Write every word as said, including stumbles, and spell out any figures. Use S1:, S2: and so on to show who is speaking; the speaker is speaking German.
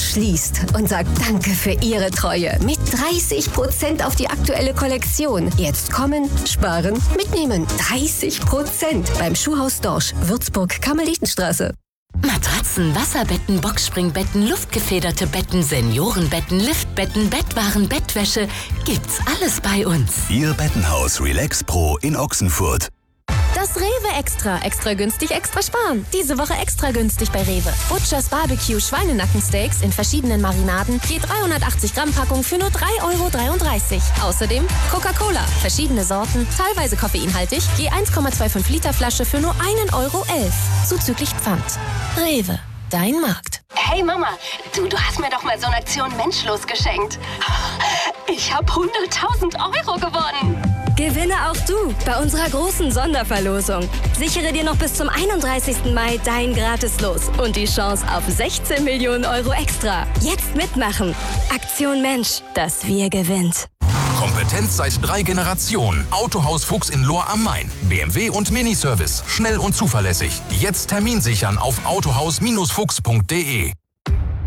S1: schließt und sagt Danke für Ihre Treue. Mit dreißig Prozent auf die aktuelle Kollektion. Jetzt kommen, sparen, mitnehmen. dreißig Prozent beim Schuhhaus Dorsch, Würzburg, Karmelitenstraße.
S2: Matratzen, Wasserbetten, Boxspringbetten, luftgefederte Betten, Seniorenbetten, Liftbetten, Bettwaren, Bettwäsche. Gibt's alles bei uns.
S3: Ihr Bettenhaus Relax Pro in Ochsenfurt.
S4: Das Rewe Extra. Extra günstig, extra sparen. Diese Woche extra günstig bei Rewe. Butchers Barbecue Schweinenackensteaks in verschiedenen Marinaden. Je dreihundertachtzig Gramm Packung für nur drei Euro dreiunddreißig. Außerdem Coca-Cola. Verschiedene Sorten, teilweise koffeinhaltig. Je eins Komma fünfundzwanzig Liter Flasche für nur ein Euro elf. Zuzüglich Pfand. Rewe. Dein Markt.
S5: Hey Mama, du, du hast mir doch mal so eine Aktion Menschlos geschenkt. Ich habe hunderttausend Euro gewonnen.
S6: Gewinne auch du bei unserer großen Sonderverlosung. Sichere dir noch bis zum einunddreißigsten Mai dein Gratis-Los und die Chance auf sechzehn Millionen Euro extra. Jetzt mitmachen. Aktion Mensch, das Wir gewinnt.
S7: Kompetenz seit drei Generationen. Autohaus Fuchs in Lohr am Main. B M W und Miniservice. Schnell und zuverlässig. Jetzt Termin sichern auf autohaus Bindestrich fuchs punkt de.